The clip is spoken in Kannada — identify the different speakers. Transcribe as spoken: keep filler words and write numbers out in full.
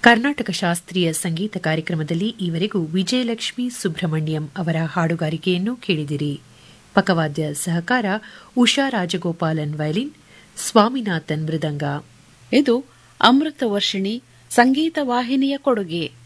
Speaker 1: ಕರ್ನಾಟಕ ಶಾಸ್ತ್ರೀಯ ಸಂಗೀತ ಕಾರ್ಯಕ್ರಮದಲ್ಲಿ ಈವರೆಗೂ ವಿಜಯಲಕ್ಷ್ಮಿ ಸುಬ್ರಹ್ಮಣ್ಯಂ ಅವರ ಹಾಡುಗಾರಿಕೆಯನ್ನು ಕೇಳಿದಿರಿ. ಪಕವಾದ್ಯ ಸಹಕಾರ ಉಷಾ ರಾಜಗೋಪಾಲನ್ ವಯಲಿನ್, ಸ್ವಾಮಿನಾಥನ್ ಮೃದಂಗ.
Speaker 2: ಇದು ಅಮೃತ ವರ್ಷಿಣಿ ಸಂಗೀತ ವಾಹಿನಿಯ ಕೊಡುಗೆ.